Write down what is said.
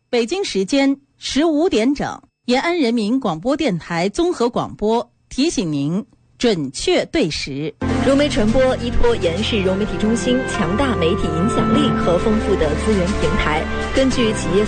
北京时间15点整，延安人民广播电台综合广播提醒您准确对时。 融媒传播依托延世融媒体中心强大媒体影响力和丰富的资源平台，根据企业